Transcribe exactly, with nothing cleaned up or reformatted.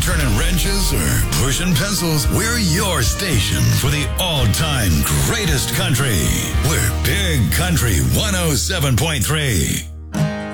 turning wrenches or pushing pencils, we're your station for the all-time greatest country. We're Big Country one oh seven point three.